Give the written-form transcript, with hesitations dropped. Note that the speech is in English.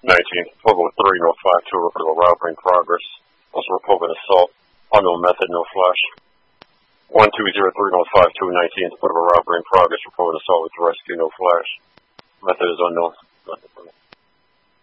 Fogo 3, no 52, report of a robbery in progress. Also report of an assault. Unknown method, no flash. 1203-052-19, report of a robbery in progress. Report of an assault with rescue, no flash. Method is unknown.